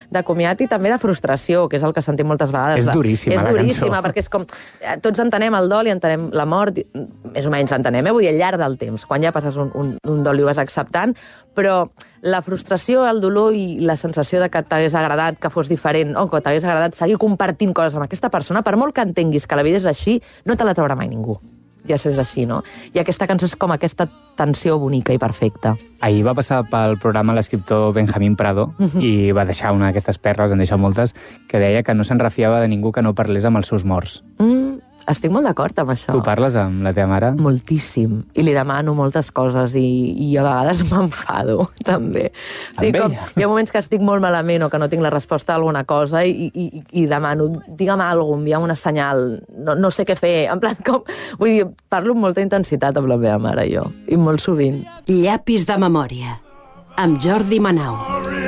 de comiat i també de frustració, que és el que sentim moltes vegades. És duríssima, la cançó. És duríssima, perquè és com... Tots entenem el dol i entenem la mort, més o menys l'entenem, vull dir, al llarg del temps, quan ja passes un dol i ho vas acceptant, però la frustració, el dolor i la sensació de que t'hagués agradat que fos diferent o que t'hagués agradat seguir compartint coses amb aquesta persona, per molt que entenguis que la vida és així, no te la traurà mai ningú. Ja això és així, no? I aquesta cançó és com aquesta tensió bonica i perfecta. Ahir va passar pel programa l'escriptor Benjamín Prado i va deixar una d'aquestes perles, en deixa moltes, que deia que no se'n refiava de ningú que no parlés amb els seus morts. Estic molt d'acord amb això. Tu parles amb la teva mare? Moltíssim. I li demano moltes coses i a vegades m'enfado, també. Amb ella? Hi ha moments que estic molt malament o que no tinc la resposta a alguna cosa i demano, digue'm alguna cosa, envia'm una senyal, no sé què fer. En plan, com... Vull dir, parlo amb molta intensitat amb la meva mare, jo. I molt sovint. Llapis de memòria, amb Jordi Manau.